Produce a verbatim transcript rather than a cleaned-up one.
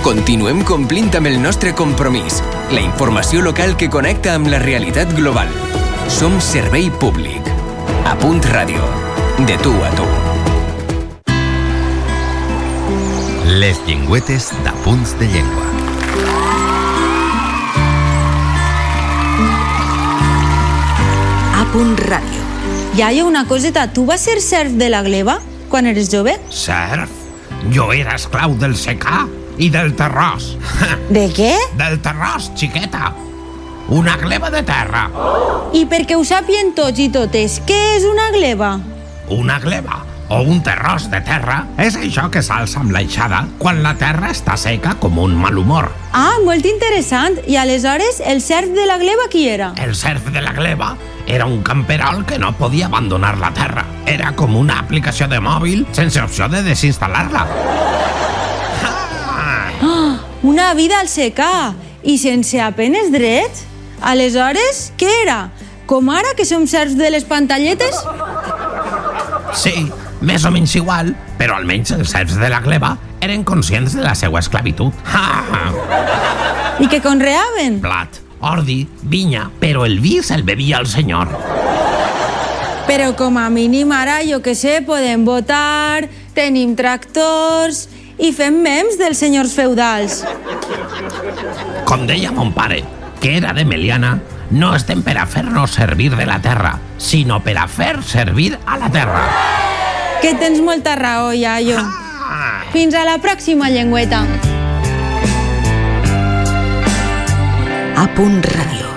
Continuem complint amb el nostre compromís, la informació local que connecta amb la realitat global. Som servei públic. A Punt Ràdio. De tu a tu. Les llengüetes d'Apunts de Llengua. A Punt Ràdio. Iaio, una coseta, tu vas ser serf de la gleba quan eres jove? Serf? Jo era esclau del secà i del terròs. De què? Del terròs, xiqueta. Una gleba de terra. I perquè ho sàpien tots i totes, què és una gleba? Una gleba o un terròs de terra és això que s'alça amb l'aixada quan la terra està seca com un mal humor. Ah, molt interessant. I aleshores, el serf de la gleba qui era? El serf de la gleba era un camperol que no podia abandonar la terra. Era com una aplicació de mòbil sense opció de desinstal·lar-la. Ah, una vida al secà i sense apenes drets? Aleshores, què era? Com ara que som serfs de les pantalletes? Sí, més o menys igual, però almenys els serfs de la gleba eren conscients de la seva esclavitud. I què conreaven? Blat, ordi, vinya, però el vi se'l bevia el senyor. Però com a mínim ara, jo que sé, podem votar, tenim tractors i fem mems dels senyors feudals. Com deia mon pare, que era de Meliana, no estem per a fer-nos servir de la terra, sinó per a fer servir a la terra. Que tens molta raó, iaio. Ah. Fins a la pròxima llengüeta. A Punt Ràdio.